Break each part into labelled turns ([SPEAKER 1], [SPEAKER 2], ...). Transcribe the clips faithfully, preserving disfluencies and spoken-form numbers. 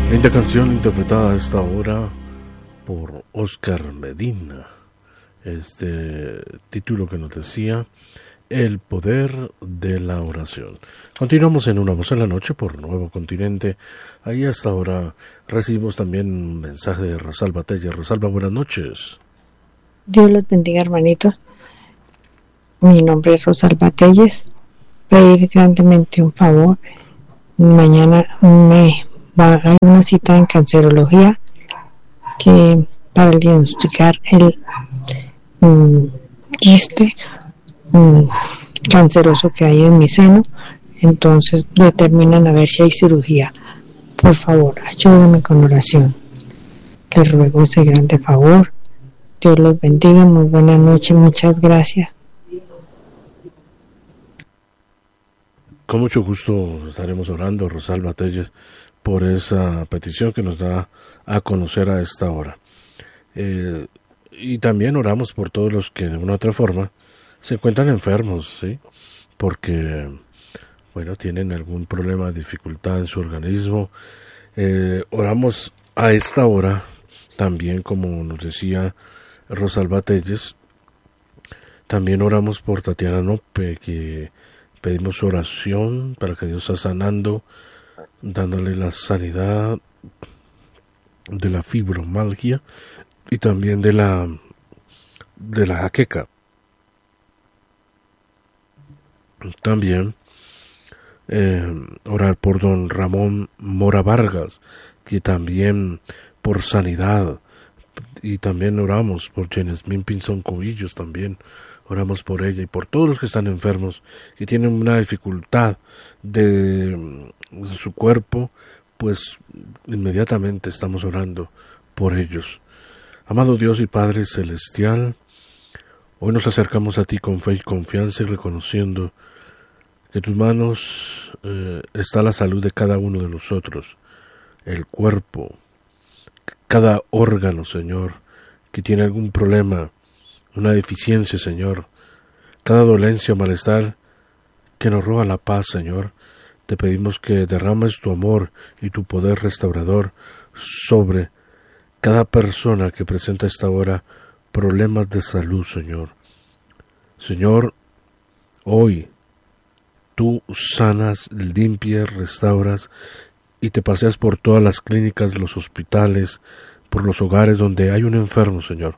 [SPEAKER 1] Linda canción interpretada a esta hora por Oscar Medina. Este título que nos decía El poder de la oración. Continuamos en Una Voz en la Noche por Nuevo Continente. Ahí hasta ahora recibimos también un mensaje de Rosalba Telles. Rosalba, buenas noches.
[SPEAKER 2] Dios los bendiga, hermanitos. Mi nombre es Rosalba Telles. Pedir grandemente un favor. Mañana me va a haber una cita en cancerología que para diagnosticar el um, quiste um, canceroso que hay en mi seno. Entonces determinan a ver si hay cirugía. Por favor, ayúdenme con oración. Les ruego ese grande favor. Dios los bendiga. Muy buenas noches. Muchas gracias.
[SPEAKER 1] Con mucho gusto estaremos orando, Rosalba Telles, por esa petición que nos da a conocer a esta hora. Eh, y también oramos por todos los que de una u otra forma se encuentran enfermos, ¿sí? Porque, bueno, tienen algún problema, dificultad en su organismo. Eh, oramos a esta hora también, como nos decía Rosalba Telles, también oramos por Tatiana Nope, que pedimos oración para que Dios está sanando, dándole la sanidad de la fibromialgia y también de la de la jaqueca. También eh, orar por don Ramón Mora Vargas, que también por sanidad, y también oramos por Jenesmín Pinzón Cobillos, también oramos por ella y por todos los que están enfermos, que tienen una dificultad de, de su cuerpo, pues inmediatamente estamos orando por ellos. Amado Dios y Padre Celestial, hoy nos acercamos a ti con fe y confianza y reconociendo que en tus manos eh, está la salud de cada uno de nosotros, el cuerpo, cada órgano, Señor, que tiene algún problema, una deficiencia, Señor, cada dolencia o malestar que nos roba la paz, Señor, te pedimos que derrames tu amor y tu poder restaurador sobre cada persona que presenta a esta hora problemas de salud, Señor. Señor, hoy tú sanas, limpias, restauras y te paseas por todas las clínicas, los hospitales, por los hogares donde hay un enfermo, Señor.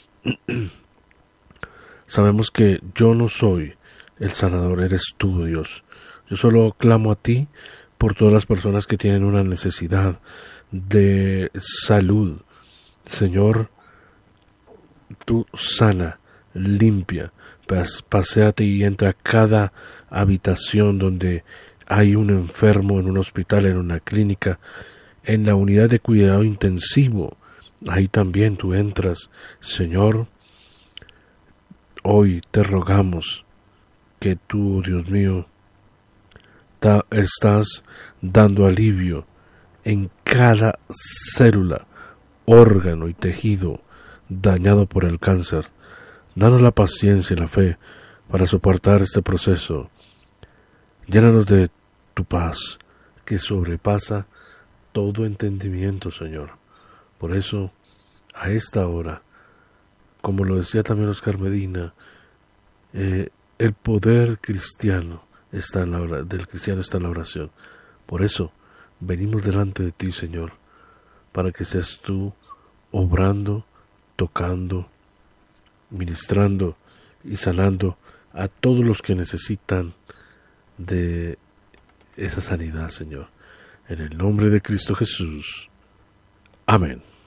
[SPEAKER 1] Sabemos que yo no soy el sanador, eres tú, Dios. Yo solo clamo a ti por todas las personas que tienen una necesidad de salud. Señor, tú sana, limpia, paséate y entra a cada habitación donde hay un enfermo, en un hospital, en una clínica, en la unidad de cuidado intensivo. Ahí también tú entras, Señor. Hoy te rogamos que tú, Dios mío, ta, estás dando alivio en cada célula, órgano y tejido dañado por el cáncer. Danos la paciencia y la fe para soportar este proceso. Llénanos de tu paz, que sobrepasa todo entendimiento, Señor. Por eso, a esta hora, como lo decía también Oscar Medina, eh, el poder cristiano está en la oración, del cristiano está en la oración. Por eso, venimos delante de ti, Señor, para que seas tú obrando, tocando, ministrando y sanando a todos los que necesitan de esa sanidad, Señor. En el nombre de Cristo Jesús. Amén.